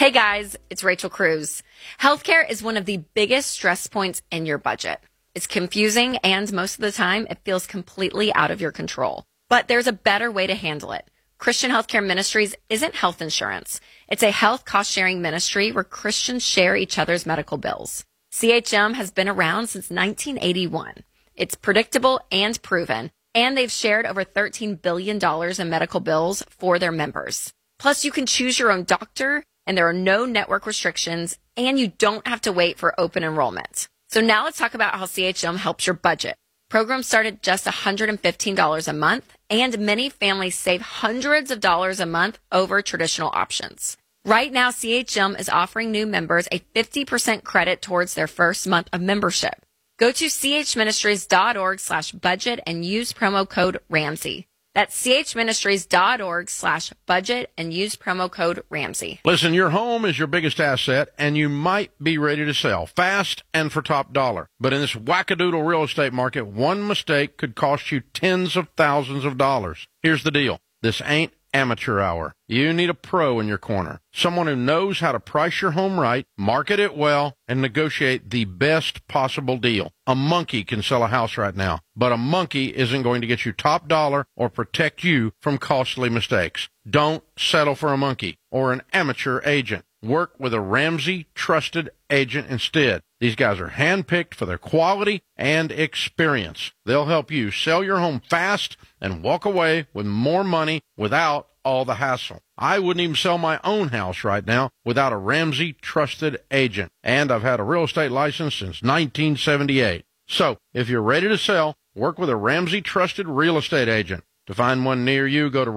Hey guys, it's Rachel Cruz. Healthcare is one of the biggest stress points in your budget. It's confusing and most of the time it feels completely out of your control. But there's a better way to handle it. Christian Healthcare Ministries isn't health insurance. It's a health cost-sharing ministry where Christians share each other's medical bills. CHM has been around since 1981. It's predictable and proven, and they've shared over $13 billion in medical bills for their members. Plus, you can choose your own doctor, and there are no network restrictions, and you don't have to wait for open enrollment. So now let's talk about how CHM helps your budget. Programs start at just $115 a month, and many families save hundreds of dollars a month over traditional options. Right now, CHM is offering new members a 50% credit towards their first month of membership. Go to chministries.org/budget and use promo code Ramsey. That's chministries.org/budget and use promo code Ramsey. Listen, your home is your biggest asset, and you might be ready to sell fast and for top dollar. But in this wackadoodle real estate market, one mistake could cost you tens of thousands of dollars. Here's the deal. This ain't amateur hour. You need a pro in your corner, someone who knows how to price your home right, market it well, and negotiate the best possible deal. A monkey can sell a house right now, but a monkey isn't going to get you top dollar or protect you from costly mistakes. Don't settle for a monkey or an amateur agent. Work with a Ramsey trusted agent instead. These guys are handpicked for their quality and experience. They'll help you sell your home fast and walk away with more money without all the hassle. I wouldn't even sell my own house right now without a Ramsey trusted agent. And I've had a real estate license since 1978. So if you're ready to sell, work with a Ramsey trusted real estate agent. To find one near you, go to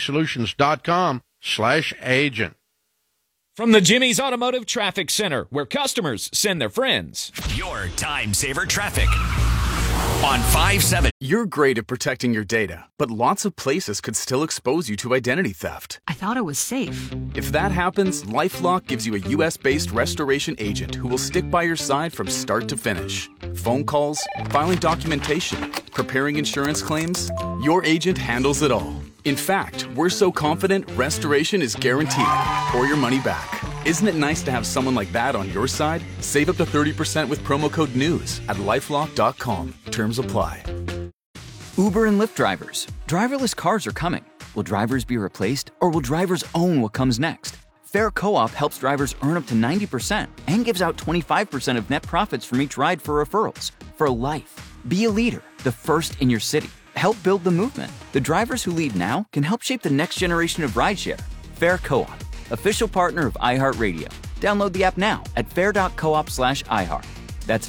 RamseySolutions.com/agent. From the Jimmy's Automotive Traffic Center, where customers send their friends. Your time saver traffic on 570. You're great at protecting your data, but lots of places could still expose you to identity theft. I thought it was safe. If that happens, LifeLock gives you a U.S.-based restoration agent who will stick by your side from start to finish. Phone calls, filing documentation, preparing insurance claims, your agent handles it all. In fact, we're so confident restoration is guaranteed or your money back. Isn't it nice to have someone like that on your side? Save up to 30% with promo code NEWS at LifeLock.com. Terms apply. Uber and Lyft drivers. Driverless cars are coming. Will drivers be replaced, or will drivers own what comes next? Fair Co-op helps drivers earn up to 90% and gives out 25% of net profits from each ride for referrals. For life. Be a leader, the first in your city. Help build the movement. The drivers who lead now can help shape the next generation of rideshare. Fair Co-op, official partner of iHeartRadio. Download the app now at fair.coop/iHeart. That's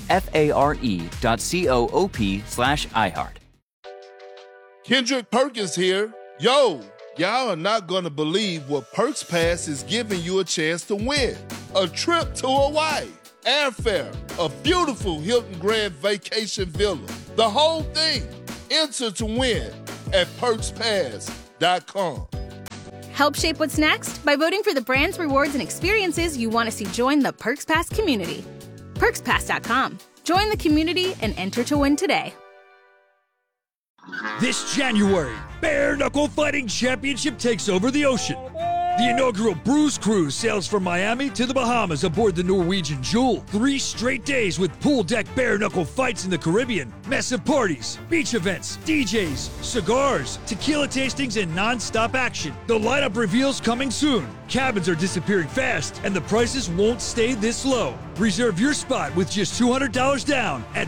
FARE.coop/iHeart. Kendrick Perkins here. Yo, y'all are not gonna believe what Perks Pass is giving you a chance to win. A trip to Hawaii, airfare, a beautiful Hilton Grand Vacation Villa, the whole thing. Enter to win at PerksPass.com. Help shape what's next by voting for the brands, rewards, and experiences you want to see join the Perks Pass community. PerksPass.com. Join the community and enter to win today. This January, Bare Knuckle Fighting Championship takes over the ocean. The inaugural Bruise Cruise sails from Miami to the Bahamas aboard the Norwegian Jewel. 3 straight days with pool deck bare knuckle fights in the Caribbean, massive parties, beach events, DJs, cigars, tequila tastings, and non-stop action. The lineup reveals coming soon. Cabins are disappearing fast, and the prices won't stay this low. Reserve your spot with just $200 down at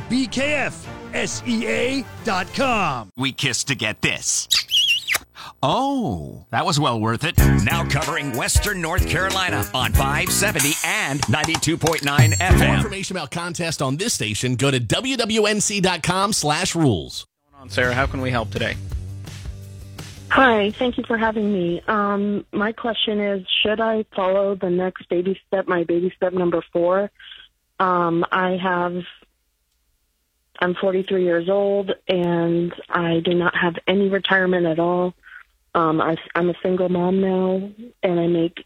BKFSEA.com. We kissed to get this. Oh, that was well worth it. Now covering Western North Carolina on 570 and 92.9 FM. For more information about contests on this station, go to WWNC.com/rules. Sarah, how can we help today? Hi, thank you for having me. My question is, should I follow the next baby step, my baby step number 4? I'm 43 years old, and I do not have any retirement at all. I'm a single mom now, and I make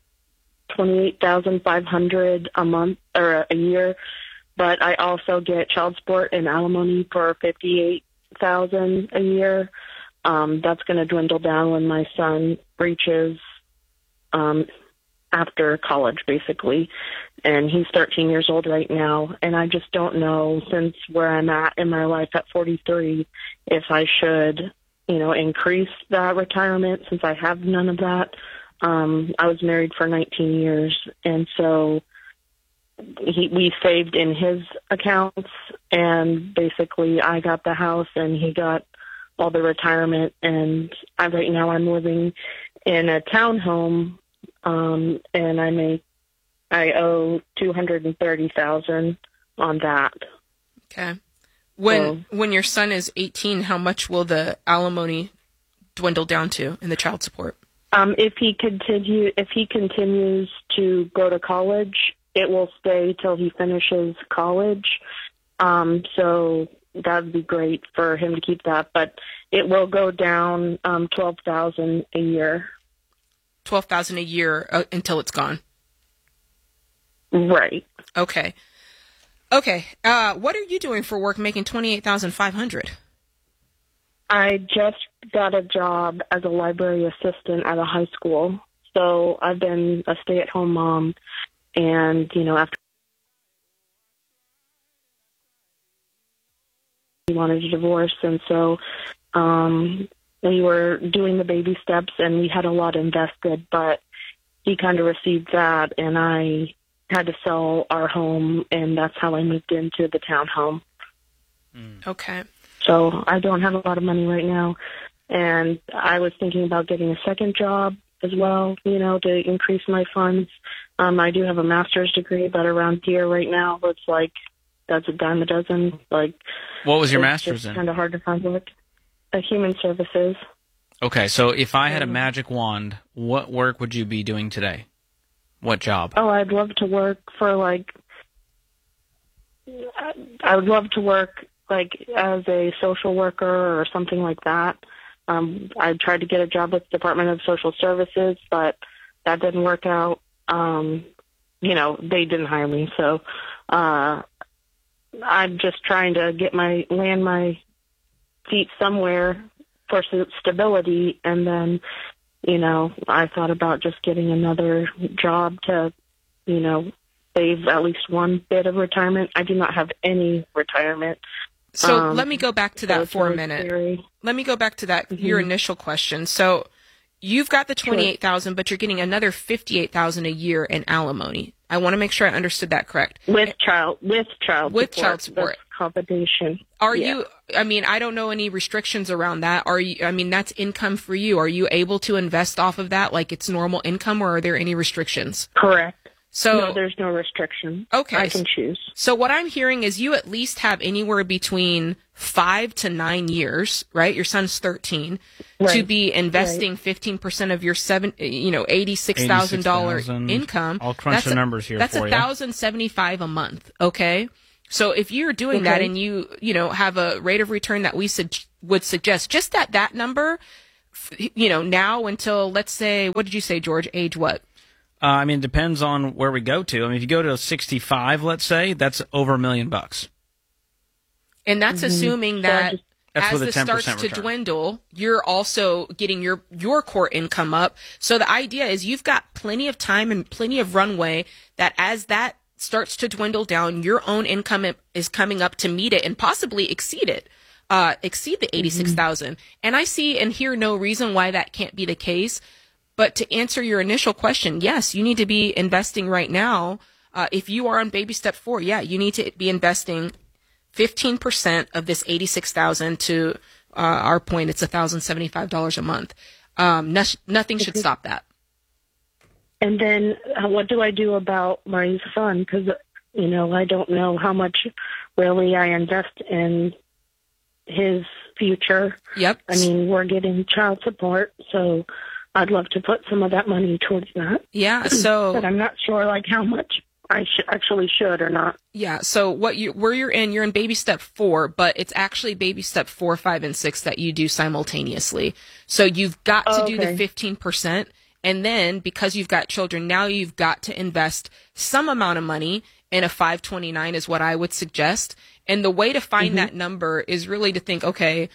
$28,500 a month or a year, but I also get child support and alimony for $58,000 a year. That's going to dwindle down when my son reaches after college, basically. And he's 13 years old right now. And I just don't know, since where I'm at in my life at 43, if I should, increase that retirement, since I have none of that. I was married for 19 years, and so we saved in his accounts, and basically I got the house and he got all the retirement. And right now I'm living in a townhome, and I owe $230,000 on that. Okay. When your son is 18, how much will the alimony dwindle down to in the child support? If he continues to go to college, it will stay till he finishes college. So that would be great for him to keep that, but it will go down $12,000 a year. $12,000 a year until it's gone. Right. Okay. What are you doing for work, making $28,500? I just got a job as a library assistant at a high school. So I've been a stay-at-home mom, and after he wanted a divorce, and so we were doing the baby steps, and we had a lot invested, but he kind of received that, and I had to sell our home, and that's how I moved into the townhome. Okay. So I don't have a lot of money right now, and I was thinking about getting a second job as well, to increase my funds. I do have a master's degree, but around here right now, it's like that's a dime a dozen. Like, what was your master's in? It's kind of hard to find work. Human services. Okay, so if I had a magic wand, what work would you be doing today? What job? Oh, I'd love to work for I would love to work as a social worker or something like that. I tried to get a job with the Department of Social Services, but that didn't work out. They didn't hire me, so I'm just trying to land my feet somewhere for stability, and then I thought about just getting another job to save at least one bit of retirement. I do not have any retirement. So let me go back to that for a minute. Scary. Let me go back to that, your initial question. So you've got the $28,000, but you're getting another $58,000 a year in alimony. I want to make sure I understood that correct. With child support. That's combination. Are you, I don't know any restrictions around that. Are you, that's income for you. Are you able to invest off of that like it's normal income, or are there any restrictions? Correct. So no, there's no restriction. Okay. I can choose. So what I'm hearing is you at least have anywhere between 5 to 9 years, right? Your son's 13, to be investing 15% of your $86,000 income. I'll crunch the numbers here for you. That's $1,075 a month. Okay. So if you're doing that and you have a rate of return that we would suggest, just that number, now until, let's say, what did you say, George? Age what? It depends on where we go to. If you go to 65, let's say, that's over $1 million. And that's assuming that that's as this starts to dwindle, you're also getting your core income up. So the idea is you've got plenty of time and plenty of runway that as that starts to dwindle down, your own income is coming up to meet it and possibly exceed the 86,000. And I see and hear no reason why that can't be the case. But to answer your initial question, yes, you need to be investing right now. If you are on baby step 4, you need to be investing 15% of this $86,000 to our point. It's $1,075 a month. Nothing should stop that. And then what do I do about my son? Because I don't know how much really I invest in his future. Yep. We're getting child support, so I'd love to put some of that money towards that. Yeah, so but I'm not sure how much I should or not. Yeah, so where you're in baby step 4, but it's actually baby step 4, 5, and 6 that you do simultaneously. So you've got to do the 15%, and then because you've got children, now you've got to invest some amount of money in a 529 is what I would suggest. And the way to find that number is really to think, okay,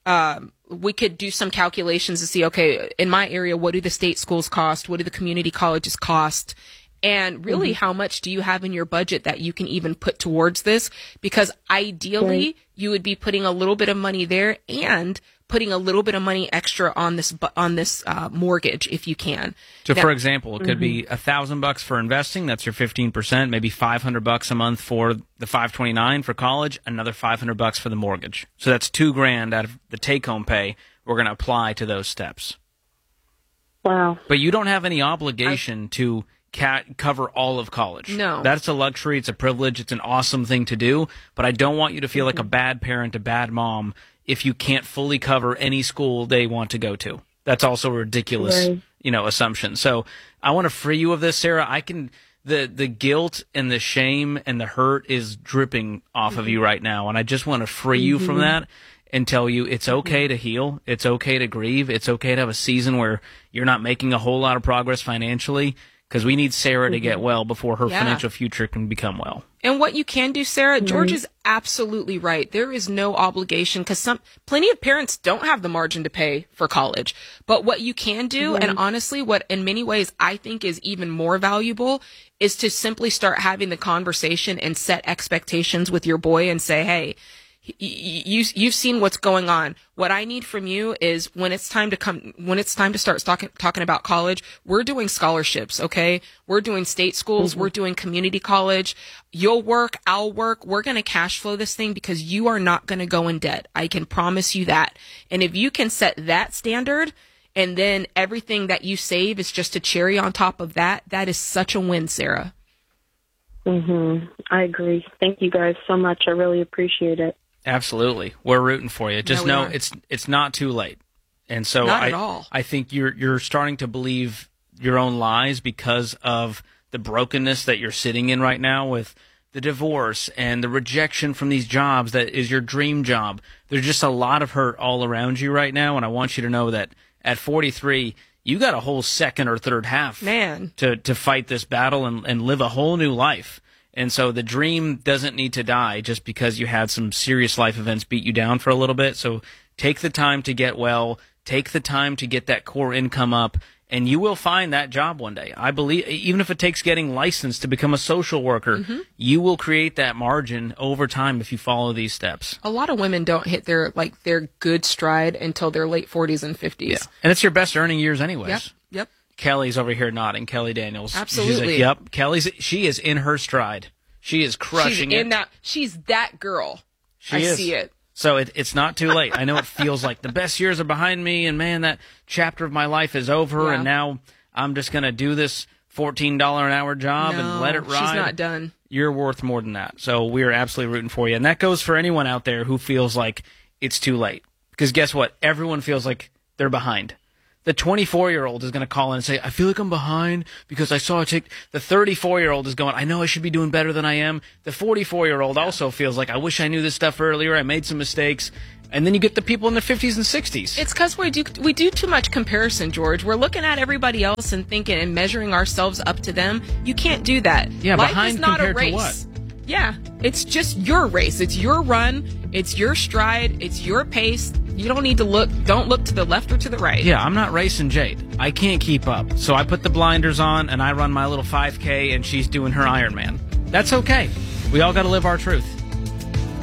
we could do some calculations to see, okay, in my area, what do the state schools cost? What do the community colleges cost? And really, how much do you have in your budget that you can even put towards this? Because ideally, you would be putting a little bit of money there and putting a little bit of money extra on this mortgage if you can. So, now, for example, it could be $1,000 for investing. That's your 15%. Maybe $500 a month for the 529 for college. Another $500 for the mortgage. So that's $2,000 out of the take-home pay. We're going to apply to those steps. Wow! But you don't have any obligation to cover all of college. No. That's a luxury. It's a privilege. It's an awesome thing to do. But I don't want you to feel like a bad parent, a bad mom, if you can't fully cover any school they want to go to. That's also a ridiculous, assumption. So I want to free you of this, Sarah. The guilt and the shame and the hurt is dripping off of you right now. And I just want to free you from that and tell you it's okay to heal. It's okay to grieve. It's okay to have a season where you're not making a whole lot of progress financially, because we need Sarah to get well before her financial future can become well. And what you can do, Sarah, George is absolutely right. There is no obligation, because plenty of parents don't have the margin to pay for college. But what you can do, and honestly, what in many ways I think is even more valuable, is to simply start having the conversation and set expectations with your boy and say, hey, you've seen what's going on. What I need from you is when it's time to start talking about college, we're doing scholarships, okay? We're doing state schools. We're doing community college. You'll work, I'll work. We're going to cash flow this thing because you are not going to go in debt. I can promise you that. And if you can set that standard, and then everything that you save is just a cherry on top of that, that is such a win, Sarah. I agree. Thank you guys so much. I really appreciate it. Absolutely. We're rooting for you. Just know it's not too late. And so not at all. I think you're starting to believe your own lies because of the brokenness that you're sitting in right now with the divorce and the rejection from these jobs that is your dream job. There's just a lot of hurt all around you right now, and I want you to know that at 43, you got a whole second or third half to fight this battle and live a whole new life. And so the dream doesn't need to die just because you had some serious life events beat you down for a little bit. So take the time to get well, take the time to get that core income up, and you will find that job one day. I believe, even if it takes getting licensed to become a social worker, you will create that margin over time if you follow these steps. A lot of women don't hit their good stride until their late 40s and 50s. Yeah. And it's your best earning years anyways. Yep. Kelly's over here nodding. Kelly Daniels. Absolutely. She's like, yep. She is in her stride. She is crushing it. She's that girl. I see it. So it's not too late. I know it feels like the best years are behind me, and man, that chapter of my life is over, and now I'm just going to do this $14 an hour job and let it ride. She's not done. You're worth more than that. So we are absolutely rooting for you. And that goes for anyone out there who feels like it's too late. Because guess what? Everyone feels like they're behind. The 24-year-old is going to call in and say, I feel like I'm behind because I saw a tick. The 34-year-old is going, I know I should be doing better than I am. The 44-year-old also feels like, I wish I knew this stuff earlier. I made some mistakes. And then you get the people in their 50s and 60s. It's because we do too much comparison, George. We're looking at everybody else and thinking and measuring ourselves up to them. You can't do that. Yeah, life behind is not compared a race. to what? Yeah, it's just your race. It's your run. It's your stride. It's your pace. You don't need to look. Don't look to the left or to the right. Yeah, I'm not racing Jade. I can't keep up. So I put the blinders on and I run my little 5K and she's doing her Ironman. That's okay. We all got to live our truth.